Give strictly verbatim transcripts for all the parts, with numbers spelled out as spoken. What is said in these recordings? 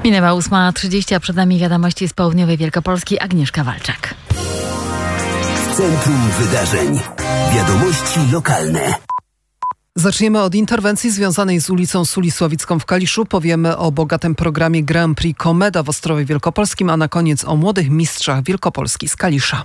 Minęła ósma trzydzieści, a przed nami wiadomości z południowej Wielkopolski. Agnieszka Walczak. W centrum wydarzeń. Wiadomości lokalne. Zaczniemy od interwencji związanej z ulicą Sulisławicką w Kaliszu. Powiemy o bogatym programie Grand Prix Komeda w Ostrowie Wielkopolskim, a na koniec o młodych mistrzach Wielkopolski z Kalisza.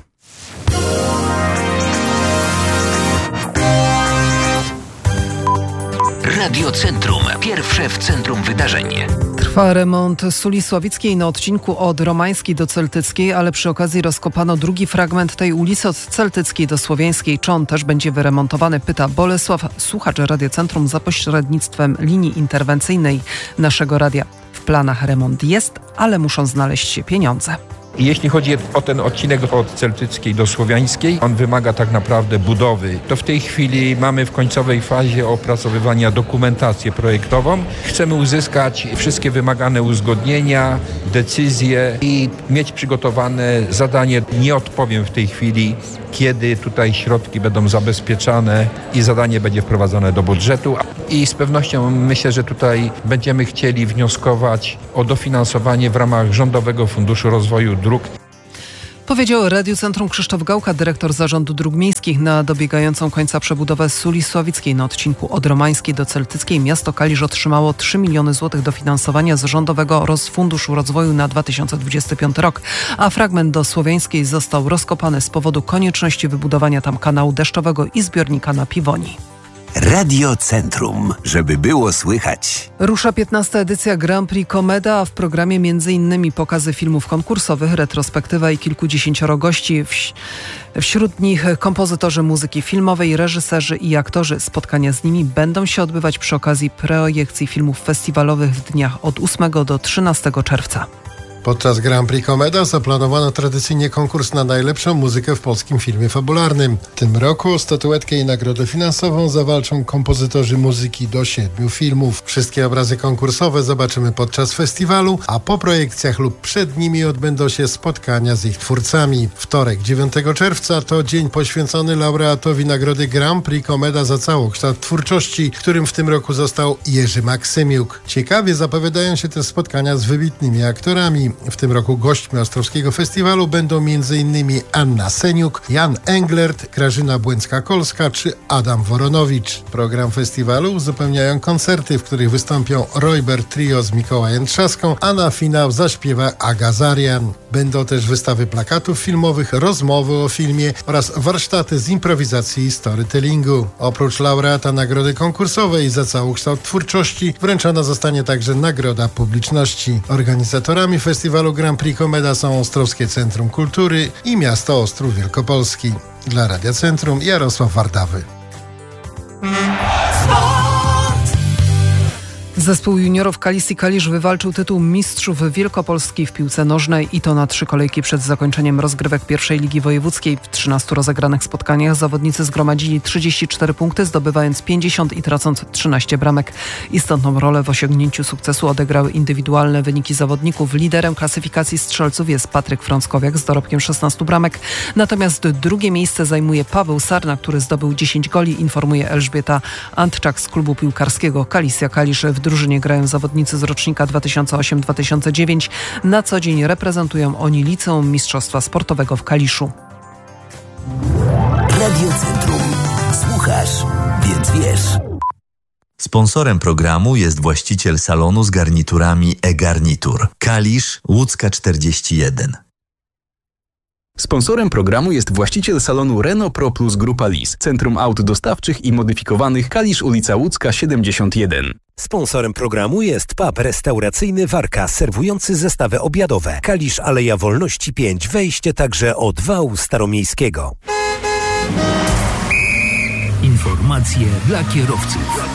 Radio Centrum. Pierwsze w centrum wydarzeń. Trwa remont Suli Sławickiej na odcinku od Romańskiej do Celtyckiej, ale przy okazji rozkopano drugi fragment tej ulicy od Celtyckiej do Słowiańskiej. Czy on też będzie wyremontowany? Pyta Bolesław, słuchacz Radio Centrum za pośrednictwem linii interwencyjnej naszego radia. W planach remont jest, ale muszą znaleźć się pieniądze. Jeśli chodzi o ten odcinek od Celtyckiej do Słowiańskiej, on wymaga tak naprawdę budowy. To w tej chwili mamy w końcowej fazie opracowywania dokumentację projektową. Chcemy uzyskać wszystkie wymagane uzgodnienia, decyzje i mieć przygotowane zadanie. Nie odpowiem w tej chwili, kiedy tutaj środki będą zabezpieczane i zadanie będzie wprowadzone do budżetu. I z pewnością myślę, że tutaj będziemy chcieli wnioskować o dofinansowanie w ramach Rządowego Funduszu Rozwoju Dróg. Powiedział Radiu Centrum Krzysztof Gałka, dyrektor Zarządu Dróg Miejskich. Na dobiegającą końca przebudowę Suli Sławickiej na odcinku od Romańskiej do Celtyckiej miasto Kalisz otrzymało trzy miliony złotych dofinansowania z Rządowego Funduszu Rozwoju na dwa tysiące dwudziesty piąty rok, a fragment do Słowiańskiej został rozkopany z powodu konieczności wybudowania tam kanału deszczowego i zbiornika na Piwoni. Radio Centrum, żeby było słychać. Rusza piętnasta edycja Grand Prix Komeda, a w programie między innymi pokazy filmów konkursowych, retrospektywa i kilkudziesięcioro gości. Wśród nich kompozytorzy muzyki filmowej, reżyserzy i aktorzy. Spotkania z nimi będą się odbywać przy okazji projekcji filmów festiwalowych w dniach od ósmego do trzynastego czerwca. Podczas Grand Prix Komeda zaplanowano tradycyjnie konkurs na najlepszą muzykę w polskim filmie fabularnym. W tym roku o statuetkę i nagrodę finansową zawalczą kompozytorzy muzyki do siedmiu filmów. Wszystkie obrazy konkursowe zobaczymy podczas festiwalu, a po projekcjach lub przed nimi odbędą się spotkania z ich twórcami. Wtorek, dziewiątego czerwca to dzień poświęcony laureatowi nagrody Grand Prix Komeda za całokształt twórczości, którym w tym roku został Jerzy Maksymiuk. Ciekawie zapowiadają się te spotkania z wybitnymi aktorami. W tym roku gośćmi Ostrowskiego Festiwalu będą między innymi Anna Seniuk, Jan Englert, Grażyna Błęcka-Kolska czy Adam Woronowicz. Program festiwalu uzupełniają koncerty, w których wystąpią Roybert Trio z Mikołajem Trzaską, a na finał zaśpiewa Aga Zarian. Będą też wystawy plakatów filmowych, rozmowy o filmie oraz warsztaty z improwizacji i storytellingu. Oprócz laureata nagrody konkursowej za całokształt twórczości wręczona zostanie także nagroda publiczności. Organizatorami festiwalu Grand Prix Komeda są Ostrowskie Centrum Kultury i miasto Ostrów Wielkopolski. Dla Radia Centrum Jarosław Wardawy. Zespół juniorów Kalisji Kalisz wywalczył tytuł Mistrzów Wielkopolski w piłce nożnej i to na trzy kolejki przed zakończeniem rozgrywek pierwszej Ligi Wojewódzkiej. W trzynastu rozegranych spotkaniach zawodnicy zgromadzili trzydzieści cztery punkty, zdobywając pięćdziesiąt i tracąc trzynaście bramek. Istotną rolę w osiągnięciu sukcesu odegrały indywidualne wyniki zawodników. Liderem klasyfikacji strzelców jest Patryk Frąckowiak z dorobkiem szesnastu bramek. Natomiast drugie miejsce zajmuje Paweł Sarna, który zdobył dziesięć goli, informuje Elżbieta Antczak z klubu piłkarskiego Kalisja Kalisz. W drużynie grają zawodnicy z rocznika dwa tysiące ósmego do dwa tysiące dziewiątego. Na co dzień reprezentują oni Liceum Mistrzostwa Sportowego w Kaliszu. Radio Centrum. Słuchasz, więc wiesz. Sponsorem programu jest właściciel salonu z garniturami e-Garnitur. Kalisz, Łódzka czterdzieści jeden. Sponsorem programu jest właściciel salonu Renault Pro Plus Grupa Lis, Centrum Aut Dostawczych i Modyfikowanych, Kalisz, ulica Łódzka siedemdziesiąt jeden. Sponsorem programu jest pub restauracyjny Warka, serwujący zestawy obiadowe. Kalisz, Aleja Wolności pięć, wejście także od wału staromiejskiego. Informacje dla kierowców.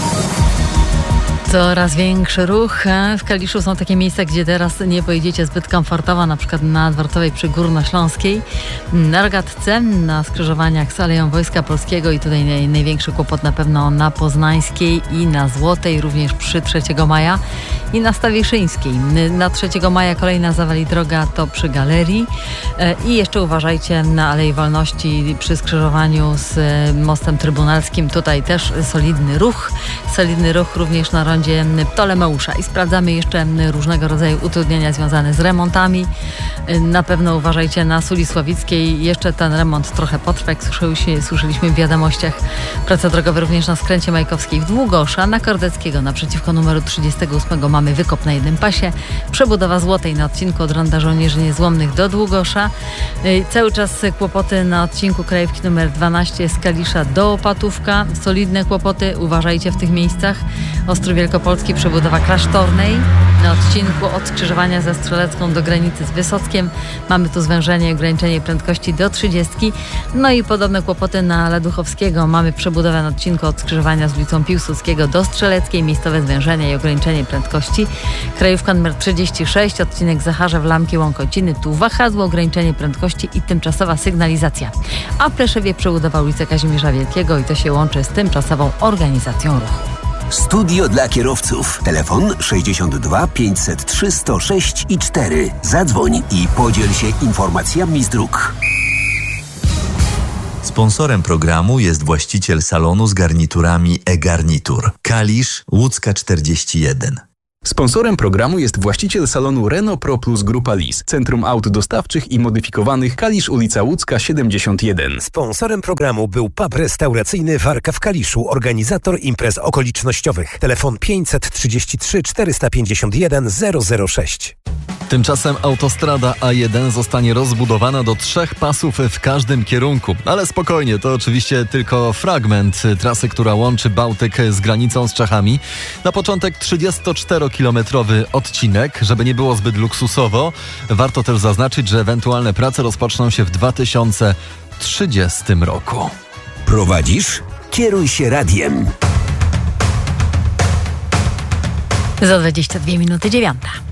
Coraz większy ruch. W Kaliszu są takie miejsca, gdzie teraz nie pojedziecie zbyt komfortowo, na przykład na Dworcowej przy Górnośląskiej, na Rogatce, na skrzyżowaniach z Aleją Wojska Polskiego i tutaj naj, największy kłopot na pewno na Poznańskiej i na Złotej, również przy trzeciego maja. i na Stawiszyńskiej. Na trzeciego maja kolejna zawali droga to przy Galerii i jeszcze uważajcie na Alei Wolności przy skrzyżowaniu z mostem Trybunalskim. Tutaj też solidny ruch, solidny ruch również na rondzie Ptolemeusza i sprawdzamy jeszcze różnego rodzaju utrudnienia związane z remontami. Na pewno uważajcie na Suli Sławickiej. Jeszcze ten remont trochę potrwa, jak słyszeliśmy, słyszeliśmy w wiadomościach. Prace drogowe również na skręcie Majkowskiej w Długosza. Na Kordeckiego naprzeciwko numeru trzydziestego ósmego mamy wykop na jednym pasie. Przebudowa Złotej na odcinku od Ronda Żołnierzy Niezłomnych do Długosza. Cały czas kłopoty na odcinku Krajówki numer dwanaście z Kalisza do Opatówka. Solidne kłopoty, uważajcie w tych miejscach. Ostrów Wielkopolski, przebudowa Klasztornej. Na odcinku od skrzyżowania ze Strzelecką do granicy z Wysockiem mamy tu zwężenie i ograniczenie prędkości do trzydziestki. No i podobne kłopoty na Laduchowskiego. Mamy przebudowę na odcinku od skrzyżowania z ulicą Piłsudskiego do Strzeleckiej, miejscowe zwężenie i ograniczenie prędkości. Krajówka numer trzydzieści sześć, odcinek Zacharzew, Lamki, Łąkociny. Tu wahadło, ograniczenie prędkości i tymczasowa sygnalizacja. A w Pleszewie przebudowa ulicy Kazimierza Wielkiego i to się łączy z tymczasową organizacją ruchu. Studio dla kierowców. Telefon sześćdziesiąt dwa pięćset trzy sto sześć i cztery. Zadzwoń i podziel się informacjami z dróg. Sponsorem programu jest właściciel salonu z garniturami e-Garnitur. Kalisz, Łódzka czterdzieści jeden. Sponsorem programu jest właściciel salonu Renault Pro Plus Grupa Lis, Centrum Aut Dostawczych i Modyfikowanych, Kalisz, ulica Łódzka siedemdziesiąt jeden. Sponsorem programu był pub restauracyjny Warka w Kaliszu, organizator imprez okolicznościowych. Telefon pięćset trzydzieści trzy czterysta pięćdziesiąt jeden zero zero sześć. Tymczasem autostrada A jeden zostanie rozbudowana do trzech pasów w każdym kierunku. Ale spokojnie, to oczywiście tylko fragment trasy, która łączy Bałtyk z granicą z Czechami. Na początek trzydziestoczterokilometrowy odcinek, żeby nie było zbyt luksusowo. Warto też zaznaczyć, że ewentualne prace rozpoczną się w dwa tysiące trzydziestym roku. Prowadzisz? Kieruj się radiem. Za dwadzieścia dwie minuty dziewiąta.